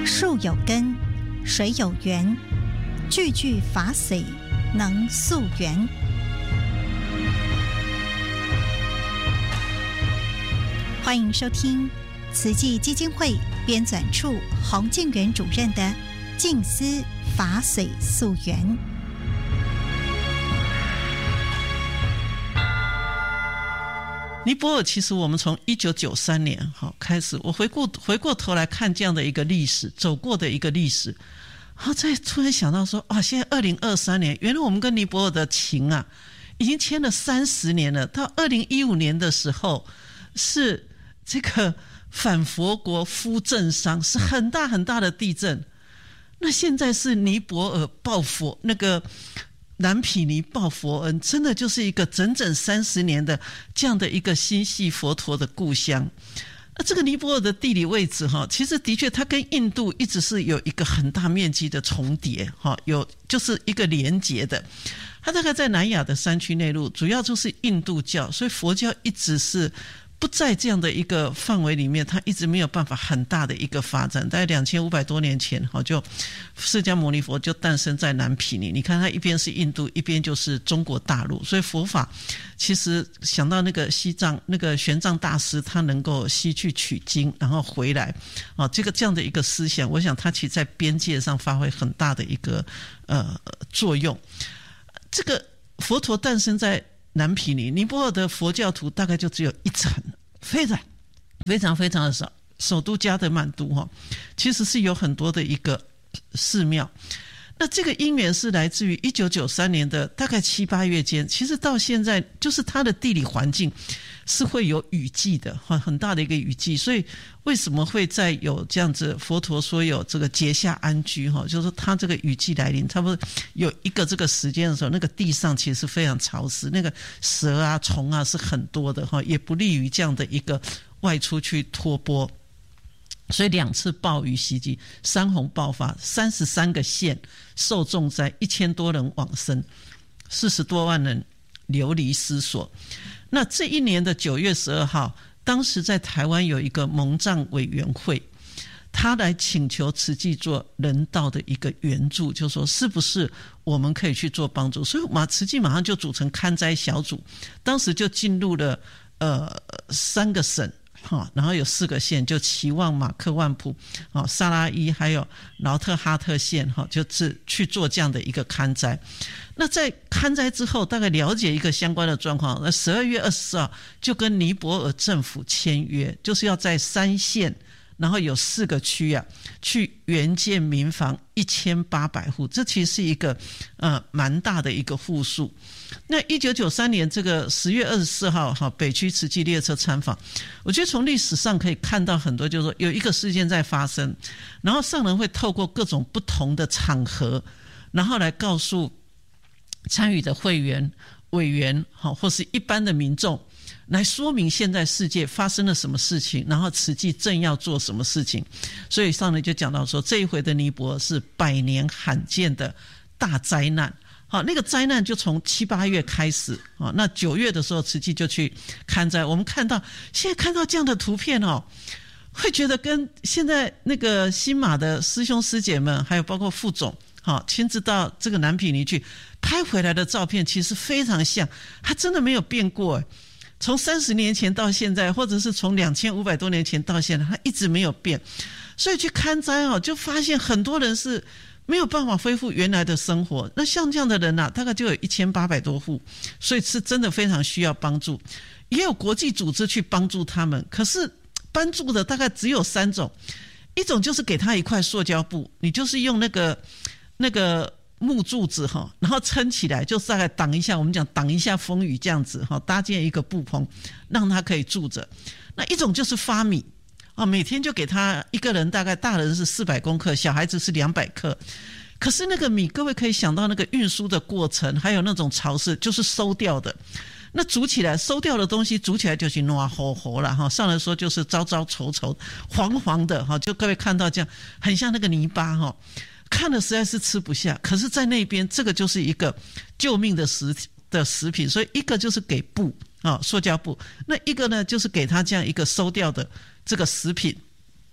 树有根，水有源，句句法髓能溯源。欢迎收听慈济基金会编纂处洪敬元主任的静思法髓溯源。 尼泊尔其实我们从1993年开始，我回过头来看这样的一个历史，走过的一个历史，然后再突然想到说，现在2023年，原来我们跟尼泊尔的情啊，已经签了30年了。到2015年的时候，是这个反佛国夫政商，是很大很大的地震。那现在是尼泊尔报佛，那个南毗尼报佛恩，真的就是一个整整30年的这样的一个心系佛陀的故乡。那这个尼泊尔的地理位置其实的确它跟印度一直是有一个很大面积的重叠，有就是一个连结的。它大概在南亚的山区内陆，主要就是印度教，所以佛教一直是不在这样的一个范围里面，它一直没有办法很大的一个发展。大概2500多年前，就释迦牟尼佛就诞生在南毗尼。你看，它一边是印度，一边就是中国大陆，所以佛法其实想到那个西藏那个玄奘大师，他能够西去取经，然后回来，这样的一个思想，我想他其实在边界上发挥很大的一个作用。这个佛陀诞生在南毗尼，尼泊尔的佛教徒大概就只有一层，非常的少。首都加德满都其实是有很多的一个寺庙。那这个因缘是来自于1993年的大概7、8月间，其实到现在就是它的地理环境是会有雨季的，很大的一个雨季。所以为什么会在有这样子佛陀说有这个结夏安居，就是说它这个雨季来临，差不多有一个这个时间的时候，那个地上其实是非常潮湿，那个蛇啊虫啊是很多的，也不利于这样的一个外出去托钵。所以2次暴雨袭击，山洪爆发，33个县受重灾，1000多人往生，40多万人流离失所。那这一年的9月12号，当时在台湾有一个蒙藏委员会，他来请求慈济做人道的一个援助，就说是不是我们可以去做帮助。所以慈济马上就组成勘灾小组，当时就进入了3个省，然后有4个县，就期望马克万普、萨拉伊还有劳特哈特县，就是去做这样的一个勘灾。那在勘灾之后，大概了解一个相关的状况，那12月24号就跟尼泊尔政府签约，就是要在3县，然后有4个区去援建民房1800户，这其实是一个蛮大的一个户数。那1993年这个10月24号北区慈济列车参访，我觉得从历史上可以看到很多，就是说有一个事件在发生，然后上人会透过各种不同的场合，然后来告诉参与的会员、委员或是一般的民众，来说明现在世界发生了什么事情，然后慈济正要做什么事情。所以上人就讲到说，这一回的尼泊尔是100年罕见的大灾难。那个灾难就从7、8月开始，那9月的时候慈济就去勘灾。我们现在看到这样的图片会觉得跟现在那个新马的师兄师姐们，还有包括副总亲自到这个南毗尼去拍回来的照片，其实非常像，它真的没有变过。从30年前到现在，或者是从2500多年前到现在，它一直没有变。所以去勘灾就发现很多人是没有办法恢复原来的生活。那像这样的人大概就有1800多户，所以是真的非常需要帮助。也有国际组织去帮助他们，可是帮助的大概只有3种，一种就是给他一块塑胶布，你就是用那个木柱子然后撑起来，就大概挡一下，我们讲挡一下风雨这样子搭建一个布棚，让他可以住着。那一种就是发米每天就给他一个人，大概大人是400公克，小孩子是200克。可是那个米，各位可以想到那个运输的过程，还有那种潮湿，就是收掉的。那煮起来，收掉的东西煮起来就是糯糊糊了上来说就是糟糟稠稠、黄黄的就各位看到这样，很像那个泥巴看了实在是吃不下。可是在那边，这个就是一个救命的食品，所以一个就是给布塑胶布，那一个呢就是给他这样一个收掉的这个食品。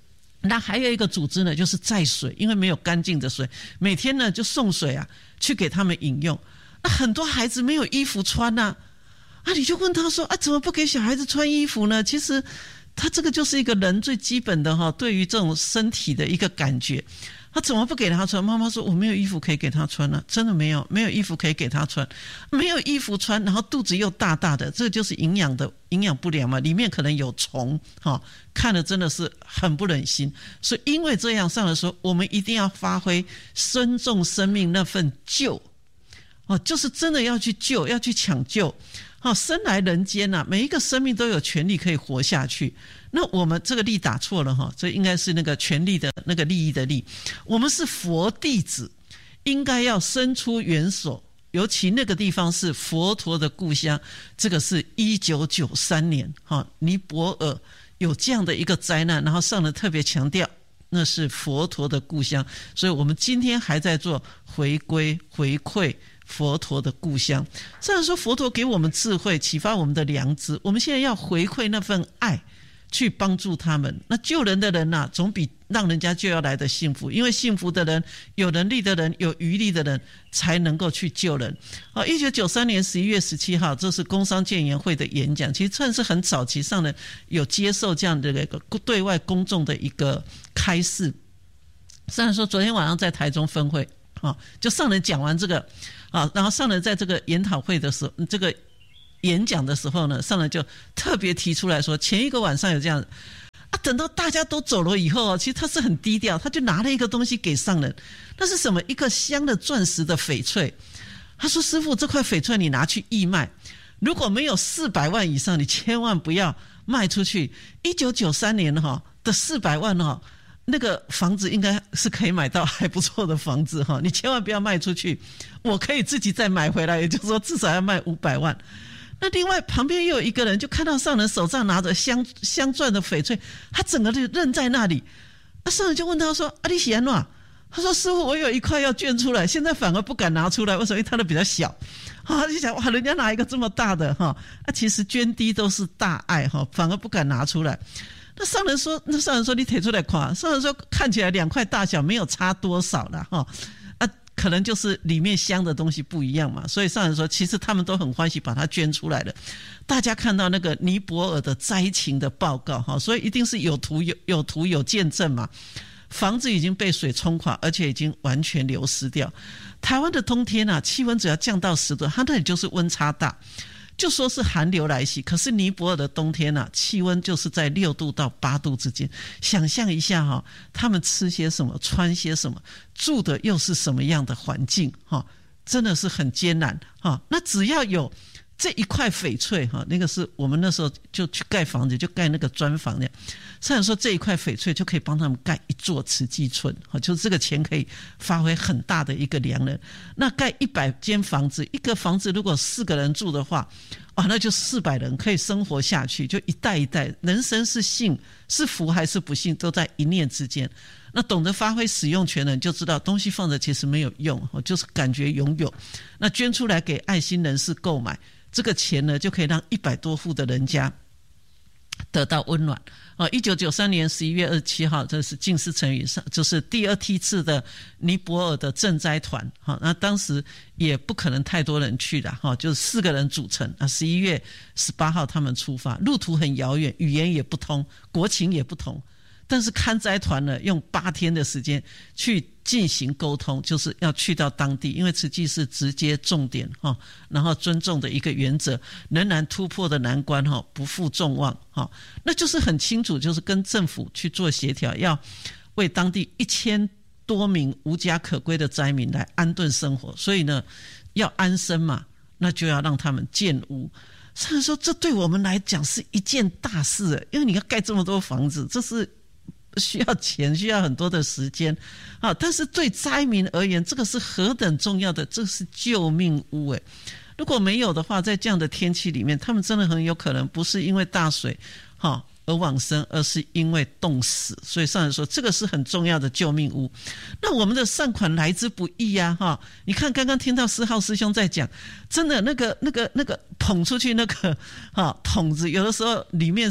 那还有一个组织呢，就是载水，因为没有干净的水，每天呢就送水啊去给他们饮用。那很多孩子没有衣服穿啊，你就问他说啊，怎么不给小孩子穿衣服呢？其实他这个就是一个人最基本的对于这种身体的一个感觉。他怎么不给他穿？妈妈说我没有衣服可以给他穿啊，真的没有衣服可以给他穿，没有衣服穿，然后肚子又大大的，这就是营养不良嘛，里面可能有虫，看了真的是很不忍心。所以因为这样，上来说我们一定要发挥尊重生命那份救，就是真的要去救，要去抢救。生来人间啊，每一个生命都有权利可以活下去。那我们这个利打错了这应该是那个权利的那个利益的利。我们是佛弟子，应该要伸出援手，尤其那个地方是佛陀的故乡。这个是1993年尼泊尔有这样的一个灾难，然后上人特别强调那是佛陀的故乡，所以我们今天还在做回馈佛陀的故乡。虽然说佛陀给我们智慧，启发我们的良知，我们现在要回馈那份爱，去帮助他们。那救人的人啊，总比让人家救要来的幸福，因为幸福的人、有能力的人、有余力的人才能够去救人。1993年11月17号，这是工商建研会的演讲，其实算是很早期上的有接受这样的一个对外公众的一个开示。虽然说昨天晚上在台中分会就上人讲完这个然后上人在这个研讨会的时候，这个演讲的时候呢，上人就特别提出来说，前一个晚上有这样等到大家都走了以后其实他是很低调，他就拿了一个东西给上人。那是什么？一个镶的钻石的翡翠。他说师父，这块翡翠你拿去义卖，如果没有400万以上，你千万不要卖出去。1993年的400万那个房子应该是可以买到还不错的房子你千万不要卖出去，我可以自己再买回来，也就是说至少要卖500万。那另外旁边又有一个人就看到上人手上拿着镶钻的翡翠，他整个就愣在那里。上人就问他说你是怎样？他说师父，我有一块要捐出来，现在反而不敢拿出来，为什么？因为他的比较小他就想哇，人家拿一个这么大的其实捐滴都是大爱反而不敢拿出来。那上人说你提出来看，上人说看起来2块大小没有差多少了可能就是里面镶的东西不一样嘛，所以上人说其实他们都很欢喜把它捐出来了。大家看到那个尼泊尔的灾情的报告所以一定是有图有见证嘛。房子已经被水冲垮，而且已经完全流失掉。台湾的冬天气温只要降到10度，它那里就是温差大，就说是寒流来袭。可是尼泊尔的冬天气温就是在6度到8度之间。想象一下他们吃些什么，穿些什么，住的又是什么样的环境真的是很艰难那只要有这一块翡翠那个是我们那时候就去盖房子，就盖那个砖房的。虽然说这一块翡翠就可以帮他们盖一座慈济村就是这个钱可以发挥很大的一个良能。那盖100间房子，一个房子如果4个人住的话那就400人可以生活下去，就一代一代。人生是幸是福还是不幸，都在一念之间。那懂得发挥使用权的人就知道，东西放着其实没有用就是感觉拥有。那捐出来给爱心人士购买，这个钱呢就可以让100多户的人家得到温暖1993年11月27号，这是净思成语上，就是第2梯次的尼泊尔的赈灾团那当时也不可能太多人去了就是4个人组成11月18号他们出发，路途很遥远，语言也不通，国情也不同。但是看灾团呢，用8天的时间去进行沟通，就是要去到当地，因为慈济是直接重点然后尊重的一个原则，仍然突破的难关不负众望那就是很清楚，就是跟政府去做协调，要为当地1000多名无家可归的灾民来安顿生活。所以呢，要安身嘛，那就要让他们建屋。所以说这对我们来讲是一件大事因为你要盖这么多房子，这是需要钱，需要很多的时间但是对灾民而言，这个是何等重要的，这是救命屋如果没有的话，在这样的天气里面，他们真的很有可能不是因为大水而往生，而是因为冻死。所以上人说这个是很重要的救命屋。那我们的善款来之不易你看刚刚听到4号师兄在讲，真的那个捧出去那个桶子，有的时候里面是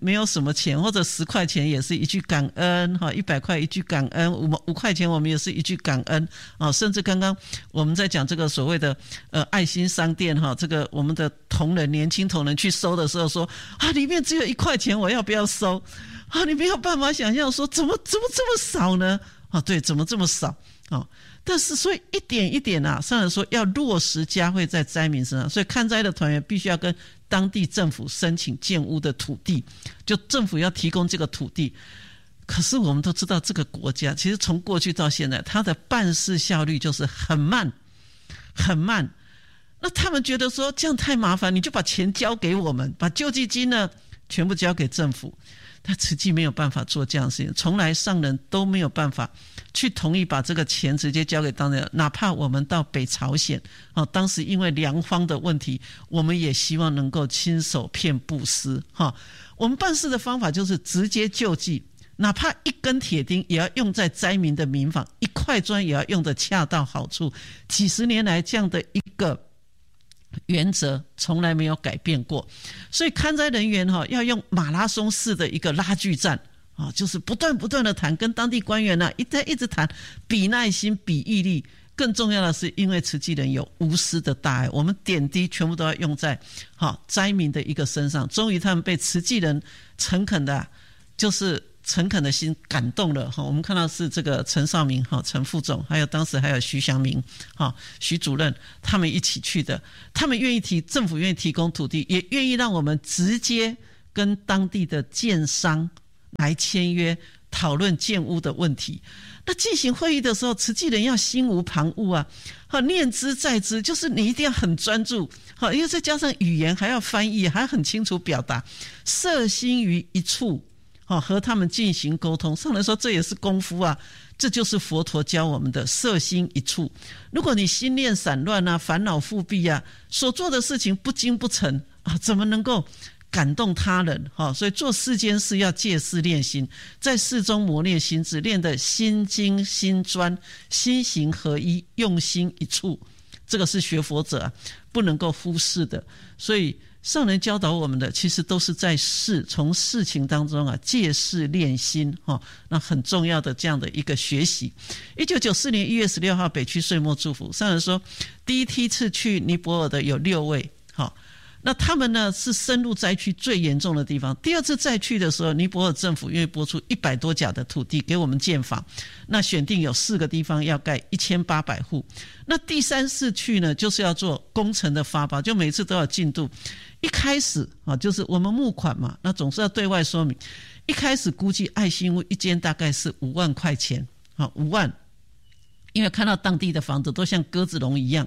没有什么钱，或者10块钱也是一句感恩，100块一句感恩，5块钱我们也是一句感恩甚至刚刚我们在讲这个所谓的爱心商店这个我们的同仁年轻同仁去收的时候说里面只有1块钱，我要不要收你没有办法想象说怎么这么少呢对，怎么这么少但是所以一点一点上人说要落实嘉惠在灾民身上，所以看灾的团员必须要跟当地政府申请建屋的土地，就政府要提供这个土地。可是我们都知道这个国家其实从过去到现在它的办事效率就是很慢很慢，那他们觉得说这样太麻烦，你就把钱交给我们，把救济金呢全部交给政府，他实际没有办法做这样的事情，从来上人都没有办法去同意把这个钱直接交给当地人。哪怕我们到北朝鲜当时因为粮荒的问题，我们也希望能够亲手骗布施我们办事的方法就是直接救济，哪怕一根铁钉也要用在灾民的民房，一块砖也要用得恰到好处。几十年来这样的一个原则从来没有改变过，所以看灾人员要用马拉松式的一个拉锯战就是不断的谈，跟当地官员一直谈，比耐心比毅力。更重要的是因为慈济人有无私的大爱，我们点滴全部都要用在灾民的一个身上。终于他们被慈济人诚恳的就是诚恳的心感动了我们看到是这个陈少明陈副总，还有当时还有徐祥明徐主任，他们一起去的，他们愿意政府愿意提供土地，也愿意让我们直接跟当地的建商来签约讨论建屋的问题。那进行会议的时候，慈济人要心无旁骛念之在之，就是你一定要很专注因为再加上语言还要翻译，还要很清楚表达，摄心于一处和他们进行沟通。上来说这也是功夫这就是佛陀教我们的摄心一处。如果你心念散乱烦恼复辟所做的事情不精不诚怎么能够感动他人所以做世间事要借事练心，在事中磨练心智，练得心精心专，心行合一，用心一处，这个是学佛者不能够忽视的。所以上人教导我们的其实都是在从事情当中借事练心那很重要的这样的一个学习。1994年1月16号北区岁末祝福，上人说第一梯次去尼泊尔的有6位那他们呢是深入灾区最严重的地方。第二次再去的时候，尼泊尔政府愿意拨出100多甲的土地给我们建房，那选定有4个地方要盖1800户。那第3次去呢，就是要做工程的发包，就每次都有进度。一开始就是我们募款嘛，那总是要对外说明。一开始估计爱心屋一间大概是5万块钱5万，因为看到当地的房子都像鸽子笼一样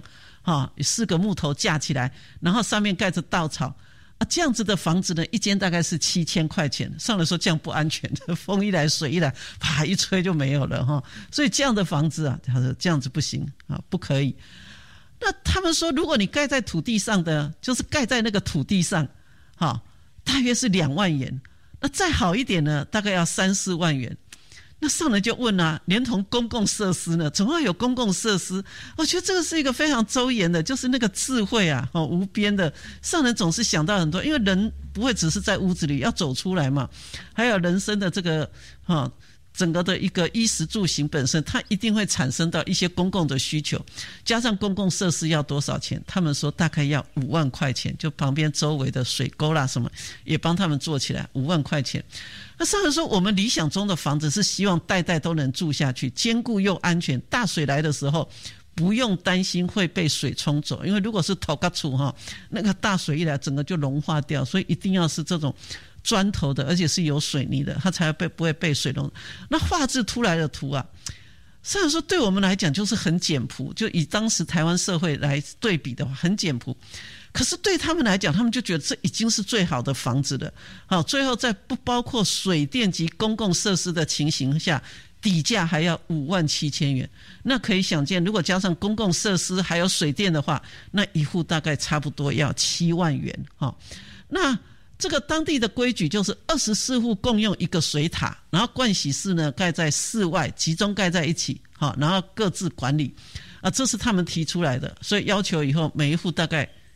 4个木头架起来，然后上面盖着稻草这样子的房子呢，一间大概是7000块钱。上来说这样不安全的，风一来水一来啪一吹就没有了所以这样的房子他说这样子不行不可以。那他们说如果你盖在土地上的，就是盖在那个土地上大约是2万元，那再好一点呢大概要3-4万元。那上人就问连同公共设施呢，总要有公共设施。我觉得这个是一个非常周延的，就是那个智慧无边的。上人总是想到很多，因为人不会只是在屋子里，要走出来嘛，还有人生的这个整个的一个衣食住行本身，它一定会产生到一些公共的需求，加上公共设施要多少钱？他们说大概要5万块钱，就旁边周围的水沟啦什么也帮他们做起来，5万块钱。那上人说我们理想中的房子是希望代代都能住下去，坚固又安全，大水来的时候不用担心会被水冲走，因为如果是土埆厝那个大水一来整个就融化掉，所以一定要是这种砖头的，而且是有水泥的，它才不会被水融。那画制出来的图上人说对我们来讲就是很简朴，就以当时台湾社会来对比的话很简朴，可是对他们来讲，他们就觉得这已经是最好的房子了最后在不包括水电及公共设施的情形下，底价还要57000元。那可以想见，如果加上公共设施还有水电的话，那一户大概差不多要7万元那这个当地的规矩就是24户共用一个水塔，然后盥洗室呢盖在室外，集中盖在一起然后各自管理这是他们提出来的。所以要求以后每一户大概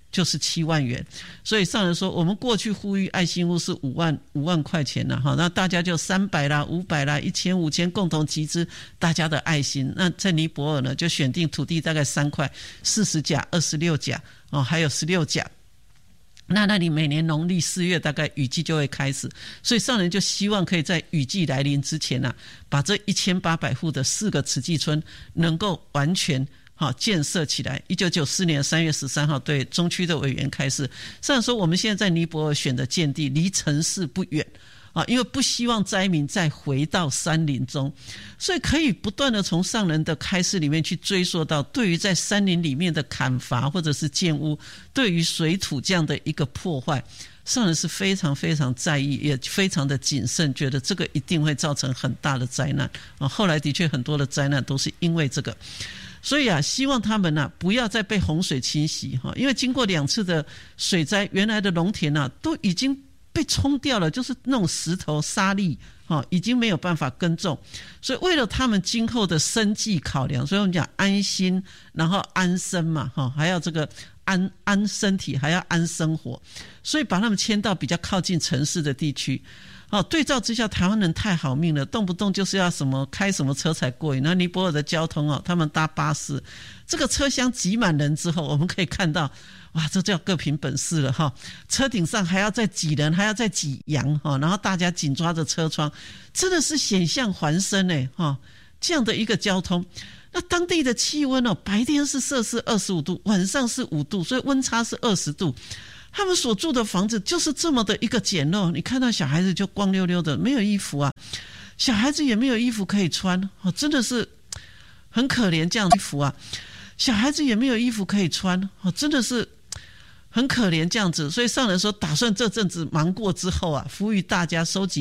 就是7万元。所以上人说，我们过去呼吁爱心屋是5万块钱了哈，那大家就300啦、500啦、1000、5000共同集资大家的爱心。那在尼泊尔呢，就选定土地大概3块，40甲、26甲还有16甲。那里每年农历4月大概雨季就会开始，所以上人就希望可以在雨季来临之前把这1800户的4个慈济村能够完全建设起来。1994年3月13号对中区的委员开示，上人说我们现在在尼泊尔选的建地离城市不远因为不希望灾民再回到山林中，所以可以不断的从上人的开示里面去追溯到对于在山林里面的砍伐或者是建屋对于水土这样的一个破坏，上人是非常非常在意，也非常的谨慎，觉得这个一定会造成很大的灾难后来的确很多的灾难都是因为这个。所以希望他们不要再被洪水侵袭因为经过2次的水灾，原来的农田都已经被冲掉了，就是那种石头沙砾已经没有办法耕种。所以为了他们今后的生计考量，所以我们讲安心然后安身嘛还要这个安身体，还要安生活，所以把他们迁到比较靠近城市的地区对照之下，台湾人太好命了，动不动就是要开什么车才过瘾。那尼泊尔的交通他们搭巴士，这个车厢挤满人之后，我们可以看到哇，这叫各凭本事了车顶上还要再挤人，还要再挤羊然后大家紧抓着车窗，真的是险象环生这样的一个交通。那当地的气温白天是摄氏25度，晚上是5度，所以温差是20度。他们所住的房子就是这么的一个简陋，你看到小孩子就光溜溜的，没有衣服小孩子也没有衣服可以穿真的是很可怜这样的衣服小孩子也没有衣服可以穿真的是很可怜这样子。所以上人说，打算这阵子忙过之后呼吁大家收集